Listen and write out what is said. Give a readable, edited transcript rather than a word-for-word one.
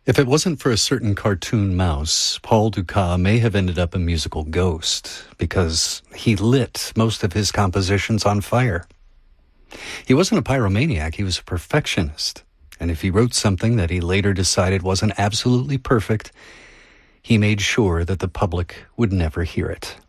If it wasn't for a certain cartoon mouse, Paul Dukas may have ended up a musical ghost because he lit most of his compositions on fire. He wasn't a pyromaniac, he was a perfectionist. And if he wrote something that he later decided wasn't absolutely perfect, he made sure that the public would never hear it.